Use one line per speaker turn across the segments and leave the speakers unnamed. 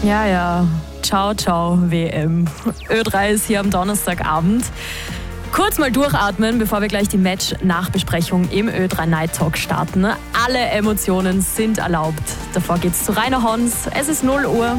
Ja. Ciao, WM. Ö3 ist hier am Donnerstagabend. Kurz mal durchatmen, bevor wir gleich die Match-Nachbesprechung im Ö3 Night Talk starten. Alle Emotionen sind erlaubt. Davor geht's zu Rainer Hons. Es ist 0 Uhr.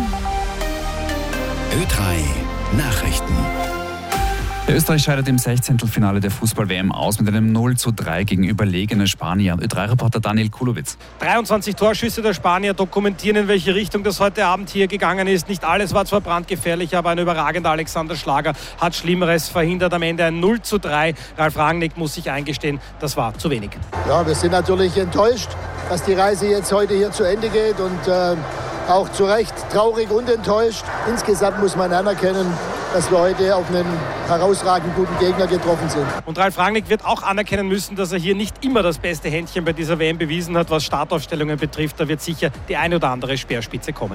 Ö3 Nachrichten.
Österreich scheidet im 16. Finale der Fußball-WM aus mit einem 0:3 gegen überlegene Spanier. Ö3-Reporter Daniel Kulowitz.
23 Torschüsse der Spanier dokumentieren, in welche Richtung das heute Abend hier gegangen ist. Nicht alles war zwar brandgefährlich, aber ein überragender Alexander Schlager hat Schlimmeres verhindert. Am Ende ein 0:3. Ralf Rangnick muss sich eingestehen, das war zu wenig.
Ja, wir sind natürlich enttäuscht, dass die Reise jetzt heute hier zu Ende geht und auch zu Recht traurig und enttäuscht. Insgesamt muss man anerkennen, dass wir heute auf einen herausragend guten Gegner getroffen sind.
Und Ralf Rangnick wird auch anerkennen müssen, dass er hier nicht immer das beste Händchen bei dieser WM bewiesen hat, was Startaufstellungen betrifft. Da wird sicher die eine oder andere Speerspitze kommen.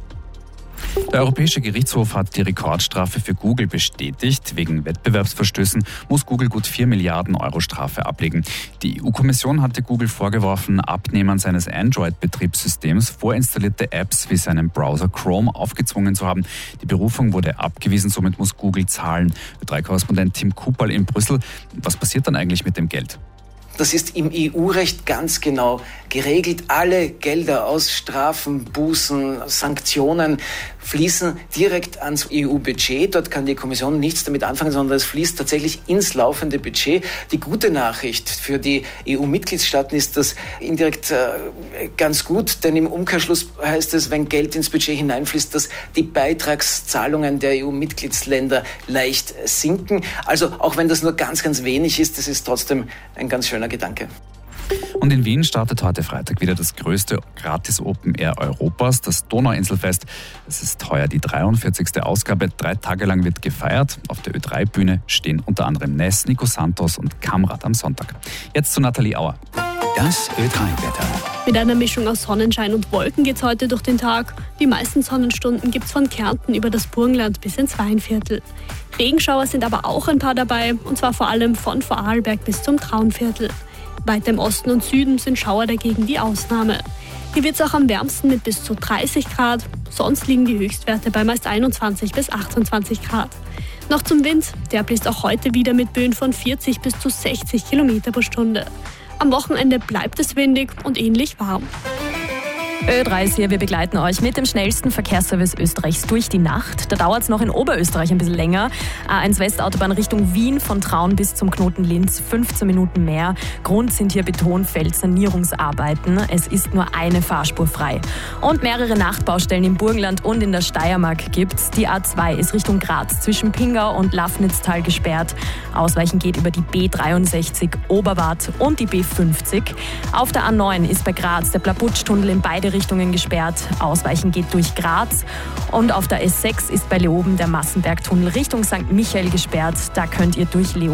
Der Europäische Gerichtshof hat die Rekordstrafe für Google bestätigt. Wegen Wettbewerbsverstößen muss Google gut 4 Milliarden Euro Strafe ablegen. Die EU-Kommission hatte Google vorgeworfen, Abnehmern seines Android-Betriebssystems vorinstallierte Apps wie seinen Browser Chrome aufgezwungen zu haben. Die Berufung wurde abgewiesen, somit muss Google zahlen. Ö3-Korrespondent Tim Kupal in Brüssel. Was passiert dann eigentlich mit dem Geld?
Das ist im EU-Recht ganz genau geregelt. Alle Gelder aus Strafen, Bußen, Sanktionen fließen direkt ans EU-Budget. Dort kann die Kommission nichts damit anfangen, sondern es fließt tatsächlich ins laufende Budget. Die gute Nachricht für die EU-Mitgliedstaaten ist das indirekt ganz gut, denn im Umkehrschluss heißt es, wenn Geld ins Budget hineinfließt, dass die Beitragszahlungen der EU-Mitgliedsländer leicht sinken. Also auch wenn das nur ganz, ganz wenig ist, das ist trotzdem ein ganz schöner Gedanke.
Und in Wien startet heute Freitag wieder das größte Gratis-Open-Air Europas, das Donauinselfest. Es ist heuer die 43. Ausgabe. 3 Tage lang wird gefeiert. Auf der Ö3-Bühne stehen unter anderem Ness, Nico Santos und Kamrat am Sonntag. Jetzt zu Nathalie Auer.
Das Ö3-Wetter.
Mit einer Mischung aus Sonnenschein und Wolken geht's heute durch den Tag. Die meisten Sonnenstunden gibt's von Kärnten über das Burgenland bis ins Weinviertel. Regenschauer sind aber auch ein paar dabei, und zwar vor allem von Vorarlberg bis zum Traunviertel. Weiter im Osten und Süden sind Schauer dagegen die Ausnahme. Hier wird es auch am wärmsten mit bis zu 30 Grad. Sonst liegen die Höchstwerte bei meist 21 bis 28 Grad. Noch zum Wind. Der bläst auch heute wieder mit Böen von 40 bis zu 60 Kilometer pro Stunde. Am Wochenende bleibt es windig und ähnlich warm.
Ö3 ist hier, wir begleiten euch mit dem schnellsten Verkehrsservice Österreichs durch die Nacht. Da dauert es noch in Oberösterreich ein bisschen länger. A1 Westautobahn Richtung Wien von Traun bis zum Knoten Linz, 15 Minuten mehr. Grund sind hier Betonfeld-Sanierungsarbeiten. Es ist nur eine Fahrspur frei. Und mehrere Nachtbaustellen im Burgenland und in der Steiermark gibt's. Die A2 ist Richtung Graz zwischen Pingau und Lafnitztal gesperrt. Ausweichen geht über die B63 Oberwart und die B50. Auf der A9 ist bei Graz der Plabutsch-Tunnel in beide Richtungen gesperrt. Ausweichen geht durch Graz. Und auf der S6 ist bei Leoben der Massenbergtunnel Richtung St. Michael gesperrt. Da könnt ihr durch Leoben